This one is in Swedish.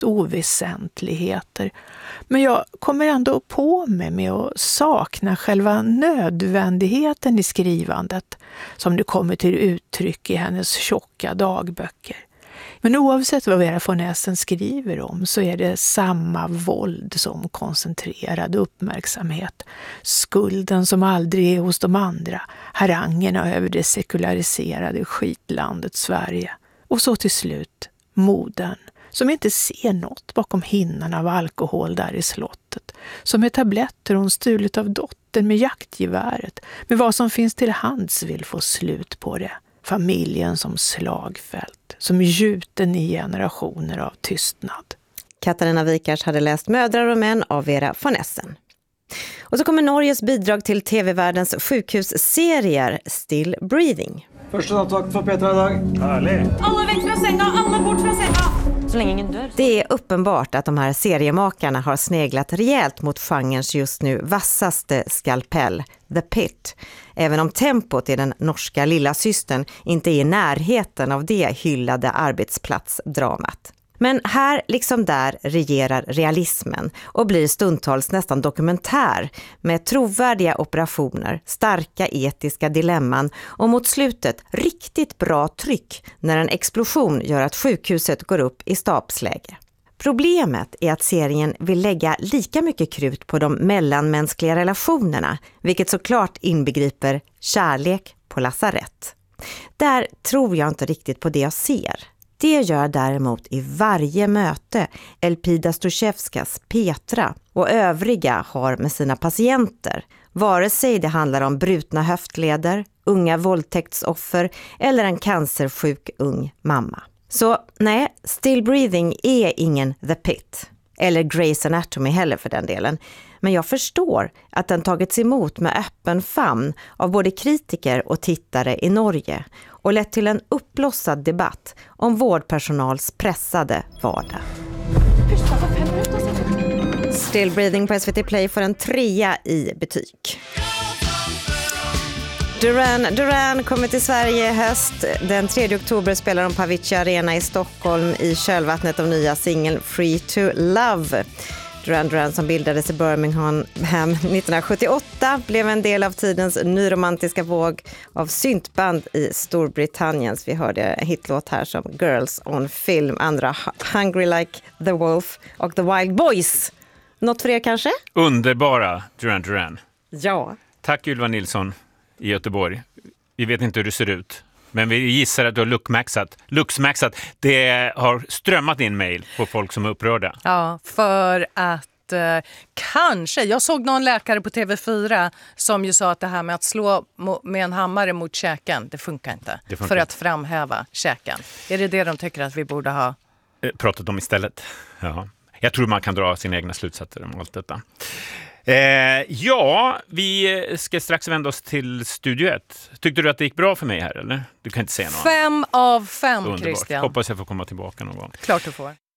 oväsentligheter. Men jag kommer ändå på mig med att sakna själva nödvändigheten i skrivandet som det kommer till uttryck i hennes tjocka dagböcker. Men oavsett vad Vera von Essen skriver om så är det samma våld som koncentrerad uppmärksamhet. Skulden som aldrig är hos de andra. Harangerna över det sekulariserade skitlandet Sverige. Och så till slut modern som inte ser något bakom hinnan av alkohol där i slottet. Som med tabletter hon stulit av dottern med jaktgeväret. Med vad som finns till hands vill få slut på det. Familjen som slagfält, som gjuten i generationer av tystnad. Katarina Wikars hade läst Mödrar och män av Vera von Essen. Och så kommer Norges bidrag till TV-världens sjukhusserier Still Breathing. Första nattvakt för Petra idag. Härligt. Alla väck från sänga, alla bort från sänga. Så länge ingen dör. Det är uppenbart att de här seriemakarna har sneglat rejält mot genrens just nu vassaste skalpell, The Pit. Även om tempot i den norska lilla systern inte är i närheten av det hyllade arbetsplatsdramat. Men här liksom där regerar realismen och blir stundtals nästan dokumentär med trovärdiga operationer, starka etiska dilemman och mot slutet riktigt bra tryck när en explosion gör att sjukhuset går upp i stabsläge. Problemet är att serien vill lägga lika mycket krut på de mellanmänskliga relationerna, vilket såklart inbegriper kärlek på lasarett. Där tror jag inte riktigt på det jag ser. Det gör däremot i varje möte Elpida Stojevskas Petra och övriga har med sina patienter. Vare sig det handlar om brutna höftleder, unga våldtäktsoffer eller en cancersjuk ung mamma. Så nej, Still Breathing är ingen The Pit. Eller Grey's Anatomy heller för den delen. Men jag förstår att den tagits emot med öppen famn av både kritiker och tittare i Norge och lett till en uppblossad debatt om vårdpersonals pressade vardag. Still Breathing på SVT Play får en 3 i betyg. Duran kommer till Sverige i höst. Den 3 oktober spelar de på Avicii Arena i Stockholm i kölvattnet av nya singeln Free to Love. Duran som bildades i Birmingham 1978 blev en del av tidens nyromantiska våg av syntband i Storbritannien. Vi hörde en hitlåt här som Girls on Film, andra Hungry Like the Wolf och The Wild Boys. Något för er kanske? Underbara Duran. Ja. Tack Ylva Nilsson i Göteborg. Vi vet inte hur det ser ut. Men vi gissar att du har luxmaxat. Det har strömmat in mejl på folk som är upprörda. Ja, för att kanske, jag såg någon läkare på TV4 som ju sa att det här med att slå med en hammare mot käken, det funkar inte. För att framhäva käken. Är det de tycker att vi borde ha pratat om istället? Ja. Jag tror man kan dra sina egna slutsatser om allt detta. Ja, vi ska strax vända oss till Studio 1. Tyckte du att det gick bra för mig här, eller? Du kan inte säga något. 5 av 5, Underbart. Christian. Hoppas jag får komma tillbaka någon gång. Klart du får.